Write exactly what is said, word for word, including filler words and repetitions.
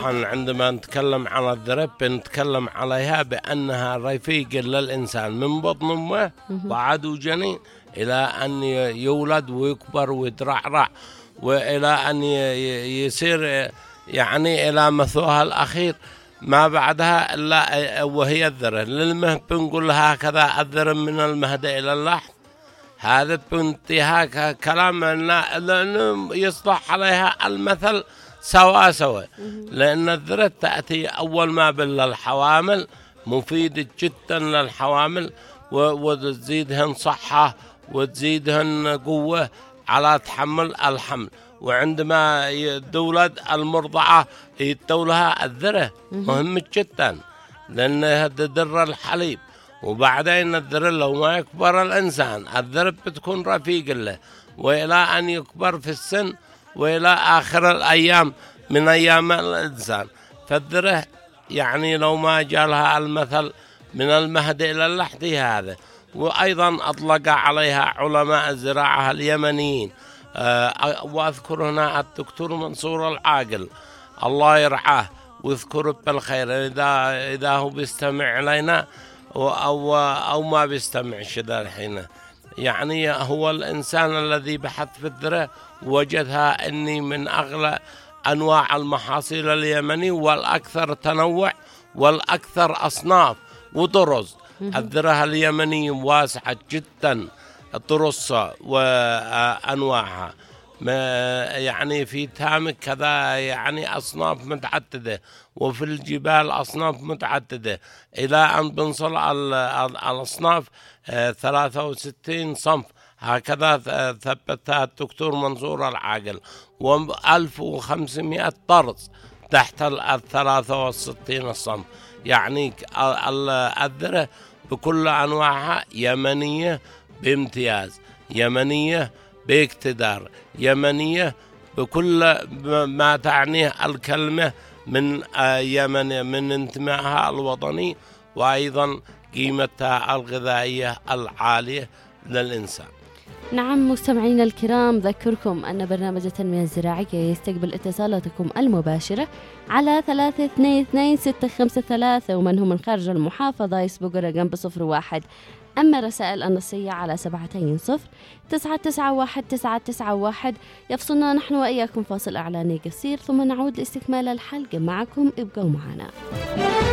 طبعا عندما نتكلم عن الذرة نتكلم عليها بأنها رفيق للإنسان من بطن أمه وعدو جنين إلى أن يولد ويكبر ويترعرع وإلى أن يصير يعني إلى مثوها الأخير ما بعدها إلا وهي الذرة. للمه بنقول هكذا الذرة من المهد إلى اللحد، هذا بنتها كلام لأنه يصلح عليها المثل سوا سوا، لأن الذرة تأتي أول ما بالحوامل مفيدة جدا للحوامل وتزيدهن صحة وتزيدهن قوة على تحمل الحمل. وعندما تولد المرضعة يتولها الذرة مهم جدا لأنها تدر الحليب. وبعدين الذرة لو ما يكبر الإنسان الذرة بتكون رفيق له وإلى أن يكبر في السن وإلى آخر الأيام من أيام الإنسان. فالذرة يعني لو ما جالها المثل من المهد إلى اللحد هذا. وأيضا أطلق عليها علماء الزراعة اليمنيين، أه وأذكر هنا الدكتور منصور العاقل الله يرعاه ويذكره بالخير إذا إذا هو بيستمع إلينا أو أو ما بيستمعش ذا الحين. يعني هو الإنسان الذي بحث في الذرة وجدها أني من أغلى أنواع المحاصيل اليمني والأكثر تنوع والأكثر أصناف وطرز. الذرة اليمني واسعة جدا طرصها وأنواعها، يعني في تامك كذا يعني أصناف متعددة وفي الجبال أصناف متعددة إلى أن بنصل الأصناف ثلاثة وستين صنف هكذا ثبتها الدكتور منصور العاقل، وألف وخمسمائة طرز تحت الثلاثة وستين الصنف. يعني الذرة بكل أنواعها يمنية بامتياز، يمنية باقتدار، يمنية بكل ما تعنيه الكلمة من يمن من انتمائها الوطني وأيضا قيمتها الغذائية العالية للإنسان. نعم مستمعينا الكرام، ذكركم أن برنامج التنمية الزراعية يستقبل اتصالاتكم المباشرة على ثلاثة اثنين اثنين ستة خمسة ثلاثة، ومن هم من خارج المحافظة يسبق الرقم بصفر واحد. أما الرسائل النصية على سبعتين صفر تسعة تسعة واحد تسعة تسعة واحد. يفصلنا نحن وإياكم فاصل إعلاني قصير ثم نعود لاستكمال الحلقة معكم، ابقوا معنا.